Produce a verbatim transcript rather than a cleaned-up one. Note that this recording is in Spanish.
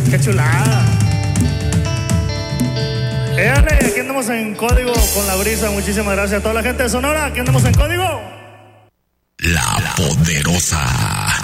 Qué chulada. Éale, aquí andamos en código con la brisa. Muchísimas gracias a toda la gente de Sonora. Aquí andamos en código. La Poderosa.